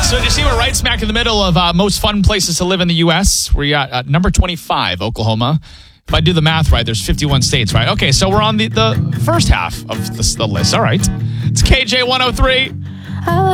So you see we're right smack in the middle of most fun places to live in the U.S. We're at number 25, Oklahoma. If I do the math right, there's 51 states, right? Okay, so we're on the first half of the list. All right. It's KJ 103.